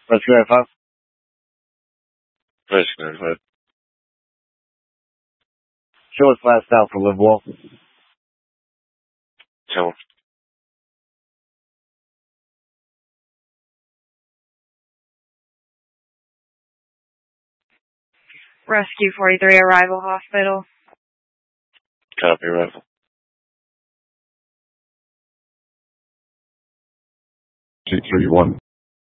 Rescue 95. Rescue 95. Show us last out for Livewell. Tell him. Rescue 43, arrival hospital. Copy, rifle. 231.